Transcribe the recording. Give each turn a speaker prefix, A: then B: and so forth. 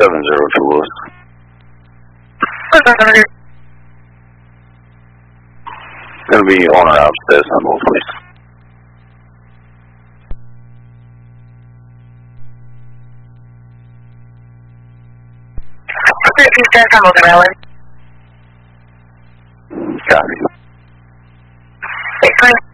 A: 702 Lewis. Gonna be on or upstairs on both ways.
B: Eastern Hamilton Island.
A: Copy.
B: 6